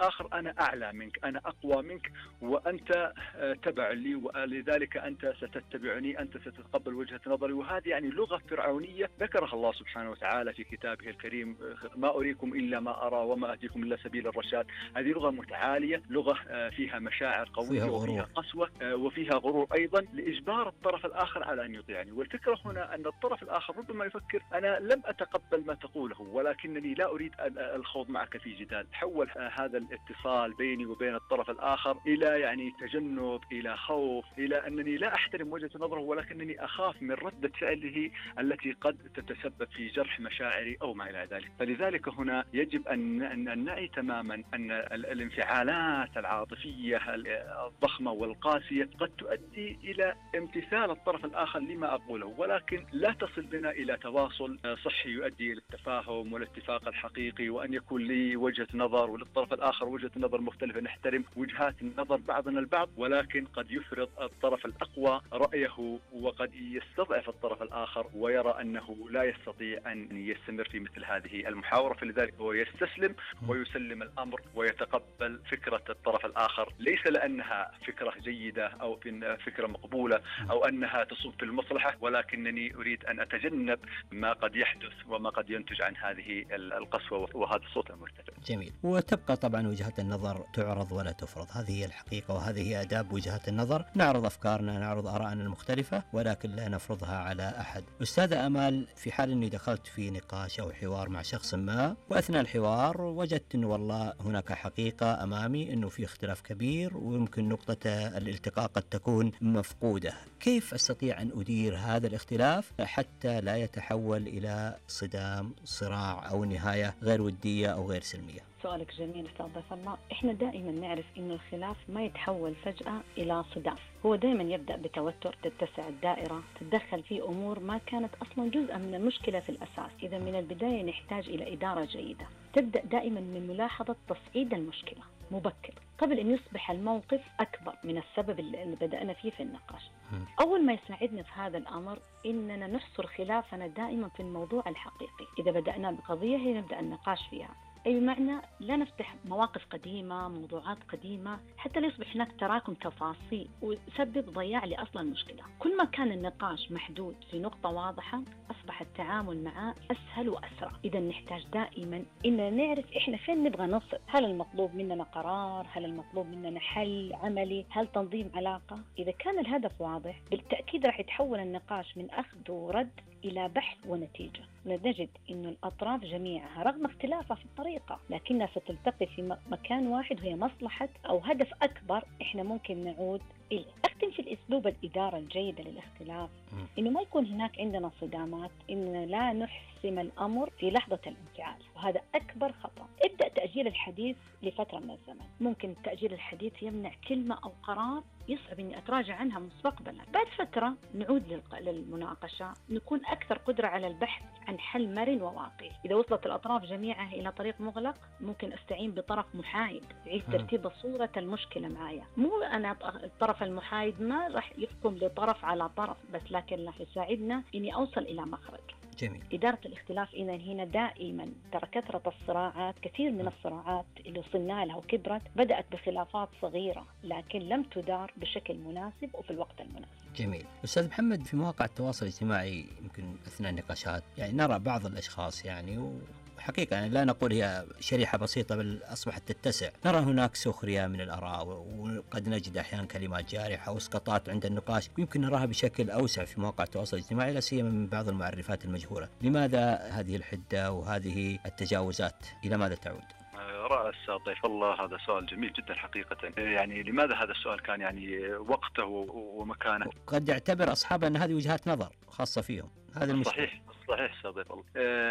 الآخر أنا أعلى منك، أنا أقوى منك، وأنت تبع لي، ولذلك أنت ستتبعني، أنت ستتقبل وجهة نظري. وهذه يعني لغة فرعونية ذكرها الله سبحانه وتعالى في كتابه الكريم: ما أريكم إلا ما أرى وما أهديكم إلا سبيل الرشاد. هذه لغة متعالية، لغة فيها مشاعر قوية وفيها قسوة وفيها غرور أيضا، لإجبار الطرف الآخر على أن يطيعني. والفكرة هنا أن الطرف الآخر ربما يفكر: أنا لم أتقبل ما تقوله، ولكنني لا أريد الخوض معك في جدال. حول هذا الاتصال بيني وبين الطرف الآخر إلى يعني تجنب، إلى خوف، إلى أنني لا أحترم وجهة نظره، ولكنني أخاف من ردة فعله التي قد تتسبب في جرح مشاعري أو ما إلى ذلك. فلذلك هنا يجب أن نعي تماما أن الانفعالات العاطفية الضخمة والقاسية قد تؤدي إلى امتثال الطرف الآخر لما أقوله، ولكن لا تصل بنا إلى تواصل صحي يؤدي إلى التفاهم والاتفاق الحقيقي، وأن يكون لي وجهة نظر وللطرف الآخر وجهة نظر مختلفة، نحترم وجهات النظر بعضنا البعض، ولكن قد يفرض الطرف الأقوى رأيه، وقد يستضعف الطرف الآخر ويرى أنه لا يستطيع أن يستمر في مثل هذه المحاورة. فلذلك هو يستسلم ويسلم الأمر ويتقبل فكرة الطرف الآخر، ليس لأنها فكرة جيدة أو فكرة مقبولة أو أنها تصب في المصلحة، ولكنني أريد أن أتجنب ما قد يحدث وما قد ينتج عن هذه القسوة وهذا الصوت المرتفع. جميل. وتبقى طبعا وجهات النظر تعرض ولا تفرض، هذه هي الحقيقة وهذه هي آداب وجهات النظر. نعرض أفكارنا، نعرض آراءنا المختلفة، ولكن لا نفرضها على أحد. أستاذة أمال، في حال أني دخلت في نقاش أو حوار مع شخص ما، وأثناء الحوار وجدت أنه والله هناك حقيقة أمامي أنه في اختلاف كبير ويمكن نقطة الالتقاء قد تكون مفقودة، كيف أستطيع أن أدير هذا الاختلاف حتى لا يتحول إلى صدام، صراع أو نهاية غير ودية أو غير سلمية؟ سؤالك جميل أستاذ ضيف الله. إحنا دائما نعرف إنه الخلاف ما يتحول فجأة إلى صدام، هو دائما يبدأ بتوتر، تتسع الدائرة، تتدخل في أمور ما كانت أصلا جزءا من المشكلة في الأساس. إذا من البداية نحتاج إلى إدارة جيدة، تبدأ دائما من ملاحظة تصعيد المشكلة مبكر قبل أن يصبح الموقف أكبر من السبب اللي بدأنا فيه في النقاش. أول ما يساعدنا في هذا الأمر إننا نحصر خلافنا دائما في الموضوع الحقيقي. إذا بدأنا بقضية هي نبدأ النقاش فيها، أي معنى لا نفتح مواقف قديمة، موضوعات قديمة، حتى لا يصبح هناك تراكم تفاصيل ويسبب ضياع لأصل المشكلة. كل ما كان النقاش محدود في نقطة واضحة أصبح التعامل معه أسهل وأسرع. إذا نحتاج دائما إن نعرف إحنا فين نبغى نصل، هل المطلوب مننا قرار، هل المطلوب مننا حل عملي، هل تنظيم علاقة. إذا كان الهدف واضح بالتأكيد راح يتحول النقاش من أخذ ورد إلى بحث ونتيجة. نجد إنه الأطراف جميعها رغم اختلافها في الطريقة لكنها ستلتقي في مكان واحد، وهي مصلحة أو هدف أكبر إحنا ممكن نعود إليه. أختم في الأسلوب الإدارة الجيدة للاختلاف، إنه ما يكون هناك عندنا صدامات، إننا لا نحسم الأمر في لحظة الانفعال، وهذا أكبر خطأ. ابدأ تأجيل الحديث لفترة من الزمن. ممكن تأجيل الحديث يمنع كلمة أو قرار يصعب إني أتراجع عنها مستقبلا. بعد فترة نعود للمناقشة، نكون أكثر قدرة على البحث عن حل مرن وواقعي. إذا وصلت الأطراف جميعها إلى طريق مغلق ممكن أستعين بطرف محايد يعيد ترتيب صورة المشكلة معايا. مو أنا الطرف المحايد ما راح يحكم لطرف على طرف بس، لكن راح يساعدنا إني أوصل إلى مخرج. جميل. إدارة الاختلاف إذا هنا دائما ترى كثرة الصراعات، كثير من الصراعات اللي وصلنا لها وكبرت بدأت بخلافات صغيرة لكن لم تدار بشكل مناسب وفي الوقت المناسب. جميل. أستاذ محمد، في مواقع التواصل الاجتماعي يمكن أثناء النقاشات يعني نرى بعض الأشخاص يعني وحقيقة يعني لا نقول هي شريحة بسيطة بل أصبحت تتسع، نرى هناك سخرية من الآراء، وقد نجد أحيانا كلمات جارحة واسقاطات عند النقاش، ويمكن نراها بشكل أوسع في مواقع التواصل الاجتماعي لا سيما من بعض المعرفات المجهولة. لماذا هذه الحدة وهذه التجاوزات؟ إلى ماذا تعود؟ رأس ضيف الله، هذا سؤال جميل جدا حقيقة. يعني لماذا هذا السؤال كان يعني وقته ومكانه؟ قد يعتبر أصحابنا أن هذه وجهات نظر خاصة فيهم، هذا المشكلة. صحيح ضيف الله.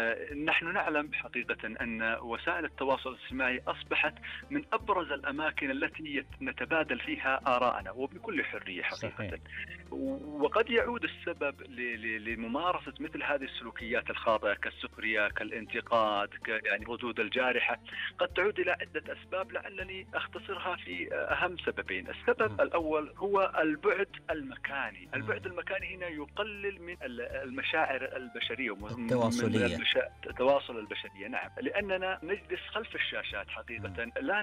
نحن نعلم حقيقة أن وسائل التواصل الاجتماعي أصبحت من أبرز الأماكن التي نتبادل فيها آراءنا وبكل حرية حقيقة. صحيح. وقد يعود السبب لممارسة مثل هذه السلوكيات الخاطئة كالسخرية، كالانتقاد، يعني الردود الجارحة، قد تعود إلى عدة أسباب لعلني أختصرها في أهم سببين. السبب الأول هو البعد المكاني. البعد المكاني هنا يقلل من المشاعر البشرية التواصلية، التواصل البشرية. نعم، لأننا نجلس خلف الشاشات حقيقة، لا